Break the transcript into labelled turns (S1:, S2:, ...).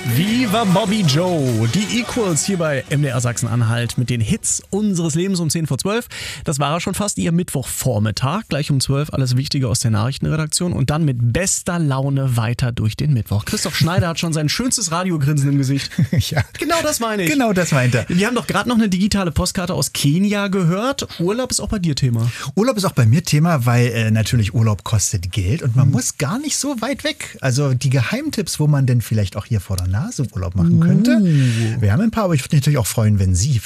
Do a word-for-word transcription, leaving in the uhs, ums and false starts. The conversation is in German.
S1: Viva Bobby Joe, die Equals hier bei M D R Sachsen-Anhalt mit den Hits unseres Lebens um zehn vor zwölf. Das war ja schon fast ihr Mittwochvormittag, gleich um zwölf alles Wichtige aus der Nachrichtenredaktion und dann mit bester Laune weiter durch den Mittwoch. Christoph Schneider hat schon sein schönstes Radiogrinsen im Gesicht.
S2: Ja.
S1: Genau das meine ich.
S2: Genau das meint er.
S1: Wir haben doch gerade noch eine digitale Postkarte aus Kenia gehört. Urlaub ist auch bei dir Thema.
S2: Urlaub ist auch bei mir Thema, weil äh, natürlich Urlaub kostet Geld und man mhm. muss gar nicht so weit weg. Also die Geheimtipps, wo man denn vielleicht auch hier vor der Nase Urlaub machen könnte. Uh. Wir haben ein paar, aber ich würde mich natürlich auch freuen, wenn Sie